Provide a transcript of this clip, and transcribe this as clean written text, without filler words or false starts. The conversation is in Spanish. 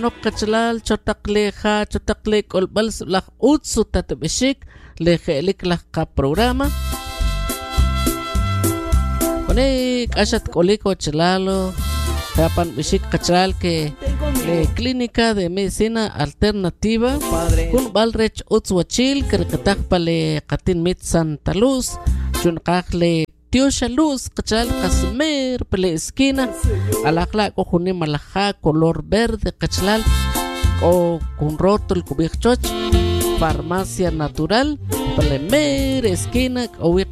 no kachalal chotakleja chotaklek olbals la utsu tatbishik lejelik la ka programa Pone kashat koliko chalalo Japan bishik kachal que clínica de medicina alternativa kun balrech utzwachil kerkatak pale katin mit Santa Luz chunkakle Tiosha Luz kachal kasmer pale esquina alakla ko juni malaja color verde kachalal o kun rótulo kubikchoch farmacia natural pale mer esquina o